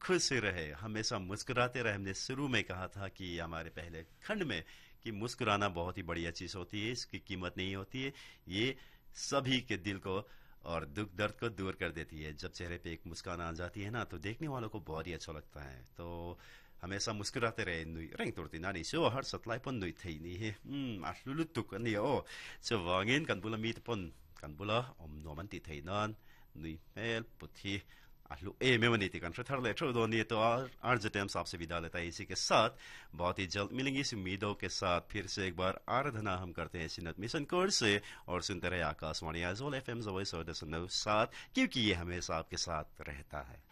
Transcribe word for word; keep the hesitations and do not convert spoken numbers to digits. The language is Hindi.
खुश रहे, हमेशा मुस्कुराते रहे। हमने शुरू में कहा था कि हमारे पहले खंड में कि मुस्कुराना बहुत ही बढ़िया चीज होती है, इसकी कीमत नहीं होती है। ये सभी के दिल को और दुख दर्द को दूर कर देती है। जब चेहरे पे एक मुस्कान आ जाती है ना, तो देखने वालों को बहुत ही अच्छा लगता है। तो hamiasa muskurate re nui reng turti nani so har satlai pon nui thei ni he um ahlulu tuk ani o so wangin kan bula mit pon kan bula om noman ti thei nan nui mel puthi ahlu ए में मनी थी कंट्रोल ले छोड़ दो नहीं तो आर जटेम साहब से विदा लेता है। इसी के साथ बहुत ही जल्द मिलेंगे इस उम्मीदों के साथ फिर से एक बार आराधना हम करते हैं सिनत मिशन कोर्स से और सुनते रहे Akashvani आजोल F M voice of the साथ, क्योंकि ये हमेशा आपके साथ रहता है।